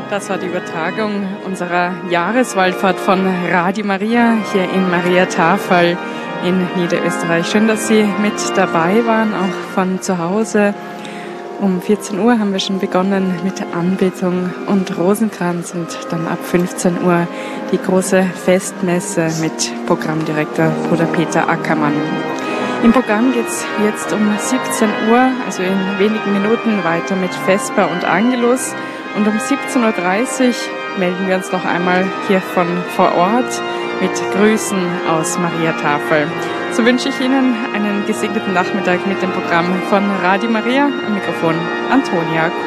Das war die Übertragung unserer Jahreswallfahrt von Radio Maria hier in Mariatafel in Niederösterreich. Schön, dass Sie mit dabei waren, auch von zu Hause. Um 14 Uhr haben wir schon begonnen mit Anbetung und Rosenkranz und dann ab 15 Uhr die große Festmesse mit Programmdirektor Bruder Peter Ackermann. Im Programm geht es jetzt um 17 Uhr, also in wenigen Minuten, weiter mit Vesper und Angelus. Und um 17.30 Uhr melden wir uns noch einmal hier von vor Ort mit Grüßen aus Mariatafel. So wünsche ich Ihnen einen gesegneten Nachmittag mit dem Programm von Radio Maria. Am Mikrofon Antonia.